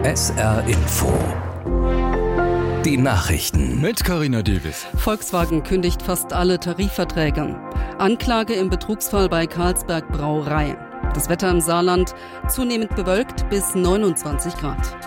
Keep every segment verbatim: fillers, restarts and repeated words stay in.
S R Info. Die Nachrichten mit Carina Davis. Volkswagen kündigt fast alle Tarifverträge. Anklage im Betrugsfall bei Carlsberg Brauerei. Das Wetter im Saarland zunehmend bewölkt bis neunundzwanzig Grad.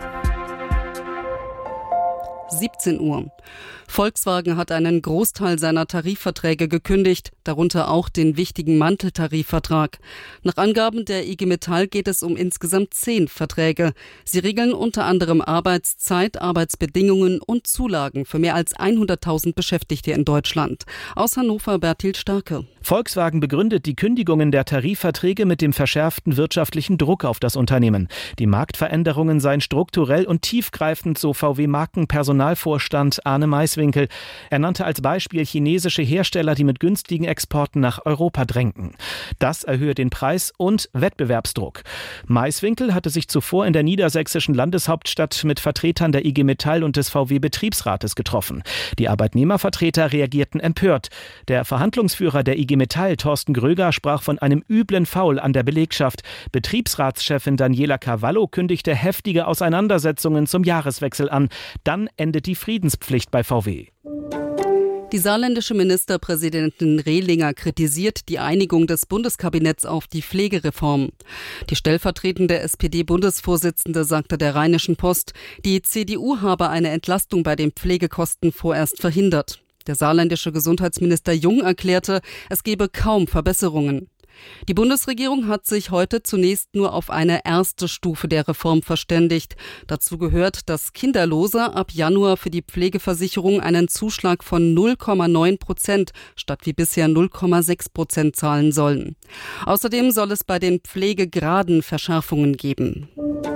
siebzehn Uhr. Volkswagen hat einen Großteil seiner Tarifverträge gekündigt, darunter auch den wichtigen Manteltarifvertrag. Nach Angaben der I G Metall geht es um insgesamt zehn Verträge. Sie regeln unter anderem Arbeitszeit, Arbeitsbedingungen und Zulagen für mehr als hunderttausend Beschäftigte in Deutschland. Aus Hannover Bertil Starke. Volkswagen begründet die Kündigungen der Tarifverträge mit dem verschärften wirtschaftlichen Druck auf das Unternehmen. Die Marktveränderungen seien strukturell und tiefgreifend, so V W-Markenpersonalvorstand Arne Maiswinkel. Er nannte als Beispiel chinesische Hersteller, die mit günstigen Exporten nach Europa drängten. Das erhöhe den Preis und Wettbewerbsdruck. Maiswinkel hatte sich zuvor in der niedersächsischen Landeshauptstadt mit Vertretern der I G Metall und des V W-Betriebsrates getroffen. Die Arbeitnehmervertreter reagierten empört. Der Verhandlungsführer der I G Metall, Thorsten Gröger, sprach von einem üblen Foul an der Belegschaft. Betriebsratschefin Daniela Cavallo kündigte heftige Auseinandersetzungen zum Jahreswechsel an. Dann endet die Friedenspflicht bei V W. Die saarländische Ministerpräsidentin Rehlinger kritisiert die Einigung des Bundeskabinetts auf die Pflegereform. Die stellvertretende S P D-Bundesvorsitzende sagte der Rheinischen Post, die C D U habe eine Entlastung bei den Pflegekosten vorerst verhindert. Der saarländische Gesundheitsminister Jung erklärte, es gebe kaum Verbesserungen. Die Bundesregierung hat sich heute zunächst nur auf eine erste Stufe der Reform verständigt. Dazu gehört, dass Kinderlose ab Januar für die Pflegeversicherung einen Zuschlag von null Komma neun Prozent statt wie bisher null Komma sechs Prozent zahlen sollen. Außerdem soll es bei den Pflegegraden Verschärfungen geben.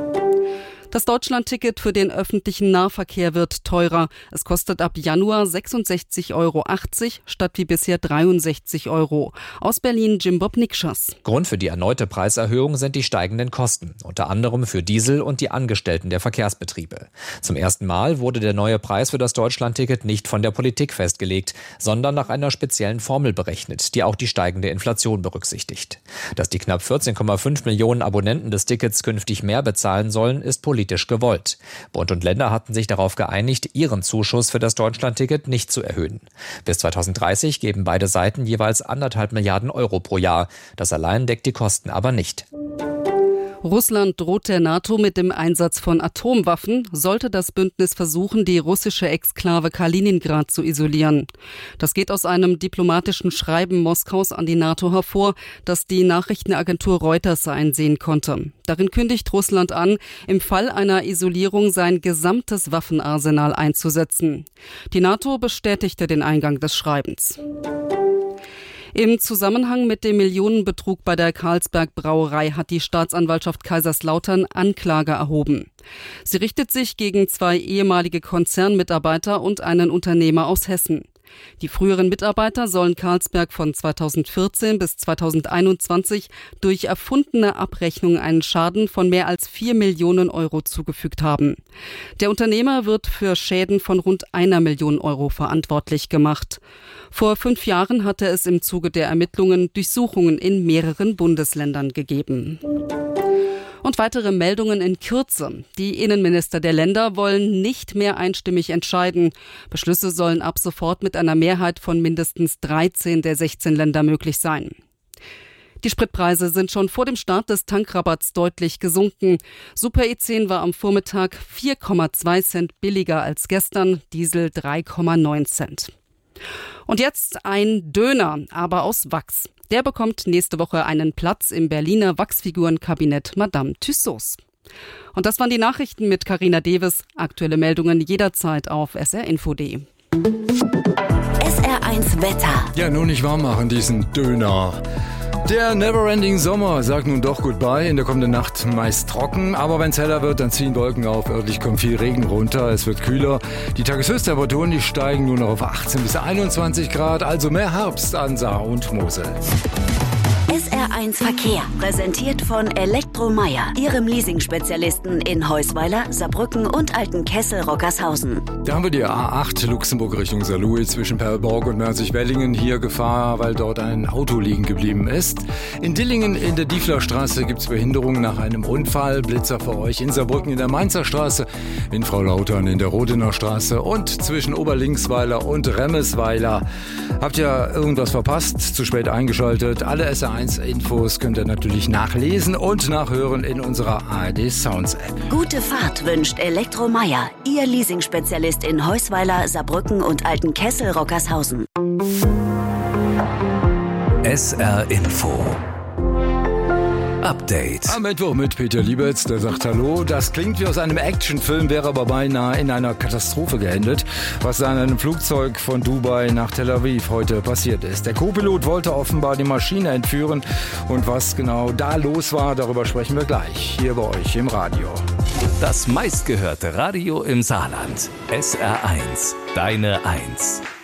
Das Deutschlandticket für den öffentlichen Nahverkehr wird teurer. Es kostet ab Januar sechsundsechzig Euro achtzig statt wie bisher dreiundsechzig Euro. Aus Berlin Jim Bob Nikschas. Grund für die erneute Preiserhöhung sind die steigenden Kosten, unter anderem für Diesel und die Angestellten der Verkehrsbetriebe. Zum ersten Mal wurde der neue Preis für das Deutschlandticket nicht von der Politik festgelegt, sondern nach einer speziellen Formel berechnet, die auch die steigende Inflation berücksichtigt. Dass die knapp vierzehn Komma fünf Millionen Abonnenten des Tickets künftig mehr bezahlen sollen, ist politisch gewollt. Bund und Länder hatten sich darauf geeinigt, ihren Zuschuss für das Deutschlandticket nicht zu erhöhen. Bis zweitausenddreißig geben beide Seiten jeweils anderthalb Milliarden Euro pro Jahr. Das allein deckt die Kosten aber nicht. Russland droht der NATO mit dem Einsatz von Atomwaffen, sollte das Bündnis versuchen, die russische Exklave Kaliningrad zu isolieren. Das geht aus einem diplomatischen Schreiben Moskaus an die NATO hervor, das die Nachrichtenagentur Reuters einsehen konnte. Darin kündigt Russland an, im Fall einer Isolierung sein gesamtes Waffenarsenal einzusetzen. Die NATO bestätigte den Eingang des Schreibens. Im Zusammenhang mit dem Millionenbetrug bei der Carlsberg Brauerei hat die Staatsanwaltschaft Kaiserslautern Anklage erhoben. Sie richtet sich gegen zwei ehemalige Konzernmitarbeiter und einen Unternehmer aus Hessen. Die früheren Mitarbeiter sollen Carlsberg von zweitausendvierzehn bis zweitausendeinundzwanzig durch erfundene Abrechnung einen Schaden von mehr als vier Millionen Euro zugefügt haben. Der Unternehmer wird für Schäden von rund einer Million Euro verantwortlich gemacht. Vor fünf Jahren hatte es im Zuge der Ermittlungen Durchsuchungen in mehreren Bundesländern gegeben. Und weitere Meldungen in Kürze. Die Innenminister der Länder wollen nicht mehr einstimmig entscheiden. Beschlüsse sollen ab sofort mit einer Mehrheit von mindestens dreizehn der sechzehn Länder möglich sein. Die Spritpreise sind schon vor dem Start des Tankrabatts deutlich gesunken. Super E zehn war am Vormittag vier Komma zwei Cent billiger als gestern, Diesel drei Komma neun Cent. Und jetzt ein Döner, aber aus Wachs. Der bekommt nächste Woche einen Platz im Berliner Wachsfigurenkabinett Madame Tussauds. Und das waren die Nachrichten mit Carina Davis. Aktuelle Meldungen jederzeit auf S R Info punkt de. S R eins Wetter. Ja, nun nicht warm machen diesen Döner. Der Neverending Sommer sagt nun doch Goodbye. In der kommenden Nacht meist trocken, aber wenn es heller wird, dann ziehen Wolken auf. Örtlich kommt viel Regen runter, es wird kühler. Die Tageshöchsttemperaturen, die steigen nur noch auf achtzehn bis einundzwanzig Grad, also mehr Herbst an Saar und Mosel. S R eins Verkehr, präsentiert von Elektromeyer, Ihrem Leasing-Spezialisten in Heusweiler, Saarbrücken und Altenkessel-Rockershausen. Da haben wir die A acht Luxemburg Richtung Saarlouis zwischen Perlborg und Merzig-Wellingen. Hier Gefahr, weil dort ein Auto liegen geblieben ist. In Dillingen in der Dieflerstraße gibt es Behinderungen nach einem Unfall. Blitzer für euch in Saarbrücken in der Mainzer Straße, in Frau-Lautern in der Rodener Straße und zwischen Oberlinksweiler und Remmesweiler. Habt ihr irgendwas verpasst? Zu spät eingeschaltet? Alle S R eins Infos könnt ihr natürlich nachlesen und nachhören in unserer A R D Sounds App. Gute Fahrt wünscht Elektromeyer, Ihr Leasing-Spezialist in Heusweiler, Saarbrücken und Altenkessel-Rockershausen. S R Info Update. Am Mittwoch mit Peter Liebetz, der sagt Hallo. Das klingt wie aus einem Actionfilm, wäre aber beinahe in einer Katastrophe geendet, was an einem Flugzeug von Dubai nach Tel Aviv heute passiert ist. Der Co-Pilot wollte offenbar die Maschine entführen und was genau da los war, darüber sprechen wir gleich hier bei euch im Radio. Das meistgehörte Radio im Saarland. S R eins, deine Eins.